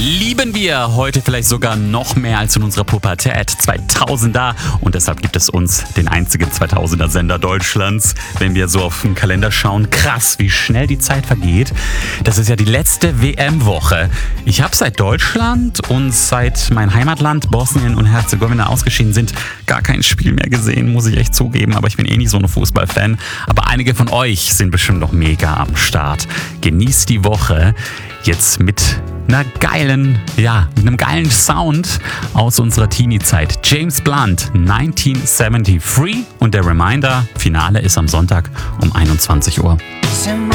lieben wir heute vielleicht sogar noch mehr als in unserer Pubertät. 2000er. Und deshalb gibt es uns den einzigen 2000er Sender Deutschlands. Wenn wir so auf den Kalender schauen, krass, wie schnell die Zeit vergeht. Das ist ja die letzte WM-Woche. Ich habe seit Deutschland und seit mein Heimatland Bosnien und Herzegowina ausgeschieden sind gar kein Spiel mehr gesehen, muss ich echt zugeben. Aber ich bin eh nicht so ein Fußballfan. Aber einige von euch sind bestimmt noch mega am Start. Genießt die Woche jetzt mit mit einem geilen Sound aus unserer Teenie-Zeit. James Blunt, 1973 und der Reminder, Finale ist am Sonntag um 21 Uhr.